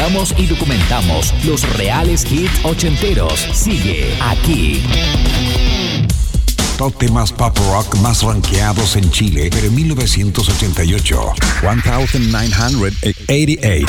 investigamos y documentamos los reales hits ochenteros. Sigue aquí. Top temas pop rock más rankeados en Chile, pero en 1988. 1988.